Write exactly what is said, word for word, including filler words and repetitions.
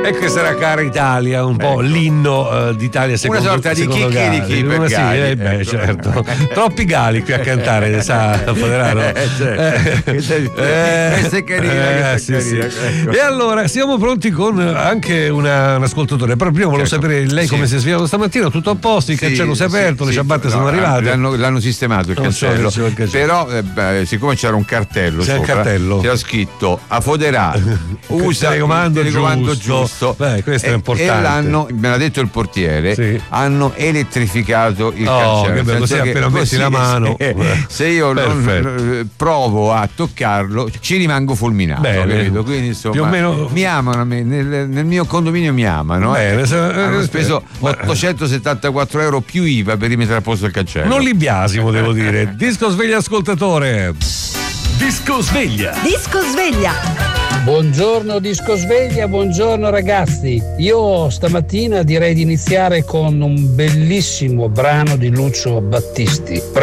E questa era Cara Italia, un po' ecco. l'inno uh, d'Italia secondo una sorta di chicchi di chi per sì, Gali, eh, beh, ecco. certo. Troppi gali qui a cantare, sa Foderano. Eh, certo. eh, questa è carina, eh, questa è sì, carina sì. ecco. E allora siamo pronti con anche una, un ascoltatore, però prima volevo certo. sapere lei sì. come si è svegliato stamattina, tutto a posto, il sì, cancello si è aperto, sì, le sì, ciabatte no, sono arrivate. L'hanno, l'hanno sistemato il non cancello, so, il cancello. però eh, beh, siccome c'era un cartello c'è sopra, un cartello, c'era scritto a Foderà usa il telecomando, telecomando giusto, giusto. Beh, questo e, è importante. E l'hanno, me l'ha detto il portiere, sì. hanno elettrificato il oh, cancello. Che bello, così che appena metti la mano. Se, se io non, provo a toccarlo, ci rimango fulminato. Bene. Quindi insomma, più o meno mi amano, nel, nel mio condominio mi amano. Bene, eh. se, hanno speso ottocentosettantaquattro euro più I V A per rimettere a posto il cancello. Non li biasimo, devo dire. Disco sveglia ascoltatore. Disco sveglia. Disco sveglia. Buongiorno Disco sveglia, buongiorno ragazzi. Io stamattina direi di iniziare con un bellissimo brano di Lucio Battisti.